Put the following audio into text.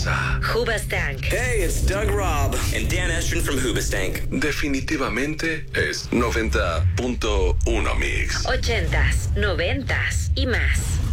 casa. Hoobastank. Hey, it's Doug Robb and Dan Estrin from Hoobastank. Definitivamente es 90.1 Mix. 80s, 90s y más.